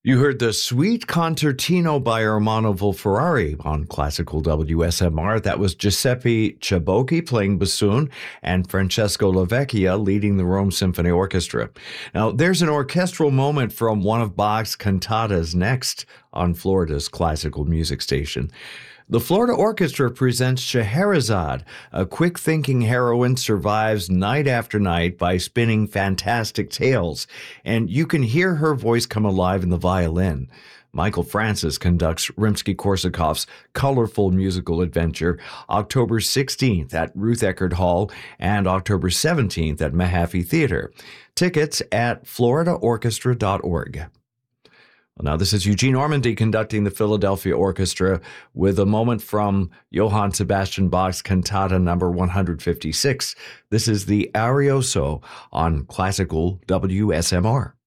You heard the Suite Concertino by Ermanno Volferrari on classical WSMR. That was Giuseppe Ciabocchi playing bassoon and Francesco Lavecchia leading the Rome Symphony Orchestra. Now, there's an orchestral moment from one of Bach's cantatas next on Florida's classical music station. The Florida Orchestra presents Scheherazade. A quick-thinking heroine survives night after night by spinning fantastic tales, and you can hear her voice come alive in the violin. Michael Francis conducts Rimsky-Korsakov's colorful musical adventure October 16th at Ruth Eckerd Hall and October 17th at Mahaffey Theater. Tickets at floridaorchestra.org. Well, now, this is Eugene Ormandy conducting the Philadelphia Orchestra with a moment from Johann Sebastian Bach's Cantata number 156. This is the Arioso on classical WSMR.